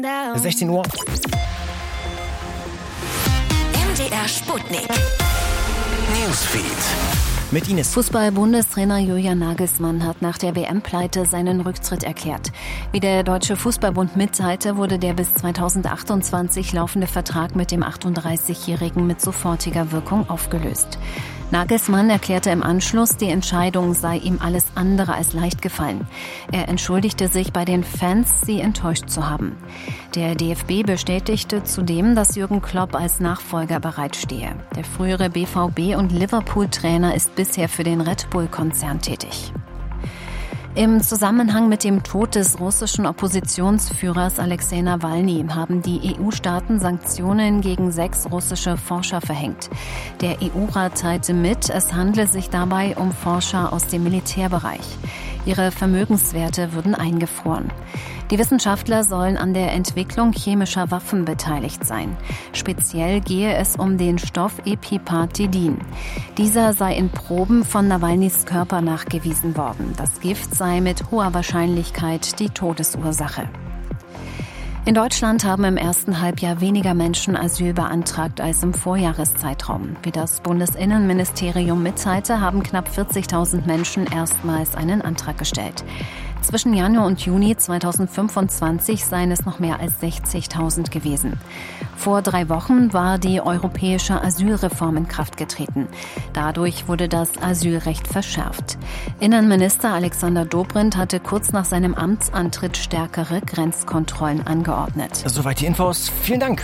16 Uhr. MDR Sputnik. Newsfeed. Mit Ines. Fußball-Bundestrainer Julian Nagelsmann hat nach der WM-Pleite seinen Rücktritt erklärt. Wie der Deutsche Fußballbund mitteilte, wurde der bis 2028 laufende Vertrag mit dem 38-Jährigen mit sofortiger Wirkung aufgelöst. Nagelsmann erklärte im Anschluss, die Entscheidung sei ihm alles andere als leicht gefallen. Er entschuldigte sich bei den Fans, sie enttäuscht zu haben. Der DFB bestätigte zudem, dass Jürgen Klopp als Nachfolger bereitstehe. Der frühere BVB- und Liverpool-Trainer ist bisher für den Red Bull-Konzern tätig. Im Zusammenhang mit dem Tod des russischen Oppositionsführers Alexei Nawalny haben die EU-Staaten Sanktionen gegen 6 russische Forscher verhängt. Der EU-Rat teilte mit, es handle sich dabei um Forscher aus dem Militärbereich. Ihre Vermögenswerte würden eingefroren. Die Wissenschaftler sollen an der Entwicklung chemischer Waffen beteiligt sein. Speziell gehe es um den Stoff Epipartidin. Dieser sei in Proben von Nawalnys Körper nachgewiesen worden. Das Gift sei mit hoher Wahrscheinlichkeit die Todesursache. In Deutschland haben im ersten Halbjahr weniger Menschen Asyl beantragt als im Vorjahreszeitraum. Wie das Bundesinnenministerium mitteilte, haben knapp 40.000 Menschen erstmals einen Antrag gestellt. Zwischen Januar und Juni 2025 seien es noch mehr als 60.000 gewesen. Vor 3 Wochen war die europäische Asylreform in Kraft getreten. Dadurch wurde das Asylrecht verschärft. Innenminister Alexander Dobrindt hatte kurz nach seinem Amtsantritt stärkere Grenzkontrollen angeordnet. Soweit die Infos. Vielen Dank.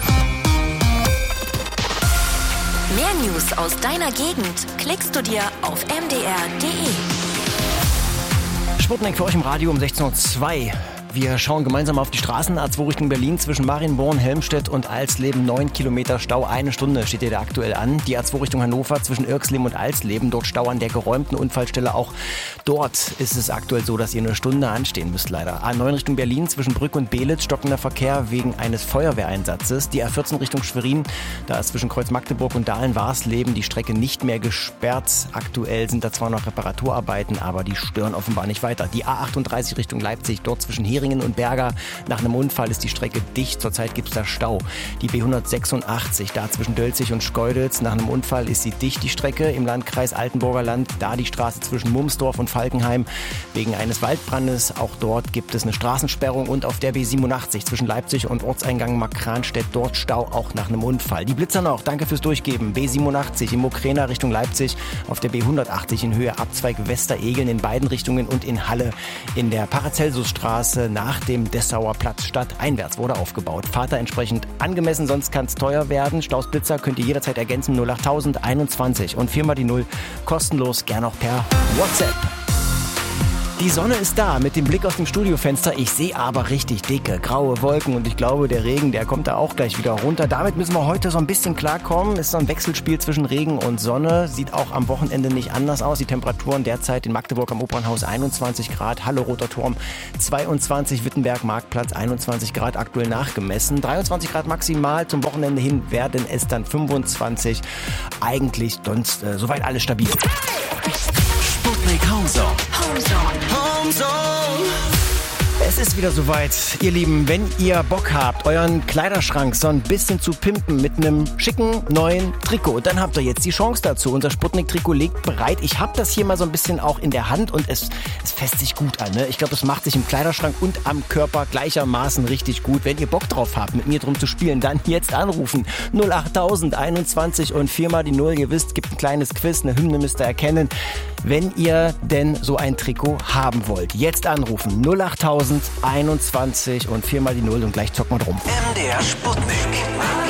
Mehr News aus deiner Gegend klickst du dir auf mdr.de. Sputnik für euch im Radio um 16.02 Uhr. Wir schauen gemeinsam auf die Straßen. A2 Richtung Berlin zwischen Marienborn, Helmstedt und Alsleben. 9 Kilometer Stau, 1 Stunde steht hier da aktuell an. Die A2 Richtung Hannover zwischen Irxleben und Alsleben. Dort Stau an der geräumten Unfallstelle. Auch dort ist es aktuell so, dass ihr eine Stunde anstehen müsst leider. A9 Richtung Berlin zwischen Brück und Belitz. Stockender Verkehr wegen eines Feuerwehreinsatzes. Die A14 Richtung Schwerin. Da ist zwischen Kreuz Magdeburg und Dahlen-Warsleben die Strecke nicht mehr gesperrt. Aktuell sind da zwar noch Reparaturarbeiten, aber die stören offenbar nicht weiter. Die A38 Richtung Leipzig. Dort zwischen Heringen und Berger. Nach einem Unfall ist die Strecke dicht. Zurzeit gibt es da Stau. Die B186, da zwischen Dölzig und Schkeuditz. Nach einem Unfall ist sie dicht, die Strecke. Im Landkreis Altenburger Land, da die Straße zwischen Mumsdorf und Falkenheim. Wegen eines Waldbrandes, auch dort gibt es eine Straßensperrung. Und auf der B87 zwischen Leipzig und Ortseingang Markranstädt, dort Stau, auch nach einem Unfall. Die Blitzer noch, danke fürs Durchgeben. B87 in Mokrena Richtung Leipzig. Auf der B180 in Höhe Abzweig Westeregeln in beiden Richtungen und in Halle in der Paracelsusstraße nach dem Dessauer Platz stadteinwärts wurde aufgebaut. Fahrt da entsprechend angemessen, sonst kann es teuer werden. Staus Blitzer könnt ihr jederzeit ergänzen 08021 und 4 mal die 0 kostenlos, gern auch per WhatsApp. Die Sonne ist da mit dem Blick aus dem Studiofenster. Ich sehe aber richtig dicke, graue Wolken und ich glaube, der Regen, der kommt da auch gleich wieder runter. Damit müssen wir heute so ein bisschen klarkommen. Ist so ein Wechselspiel zwischen Regen und Sonne. Sieht auch am Wochenende nicht anders aus. Die Temperaturen derzeit in Magdeburg am Opernhaus 21 Grad, Halle Roter Turm 22, Wittenberg Marktplatz 21 Grad aktuell nachgemessen. 23 Grad maximal, zum Wochenende hin werden es dann 25. Eigentlich sonst soweit alles stabil. Sputnik Homezone. Es ist wieder soweit, ihr Lieben, wenn ihr Bock habt, euren Kleiderschrank so ein bisschen zu pimpen mit einem schicken neuen Trikot, dann habt ihr jetzt die Chance dazu. Unser Sputnik-Trikot liegt bereit. Ich habe das hier mal so ein bisschen auch in der Hand und es fässt sich gut an. Ne? Ich glaube, es macht sich im Kleiderschrank und am Körper gleichermaßen richtig gut. Wenn ihr Bock drauf habt, mit mir drum zu spielen, dann jetzt anrufen. 08021 und 4 mal die 0. Ihr wisst, gibt ein kleines Quiz, eine Hymne müsst ihr erkennen. Wenn ihr denn so ein Trikot haben wollt, jetzt anrufen. 08021 und 4 mal die 0 und gleich zocken wir drum. MDR Sputnik.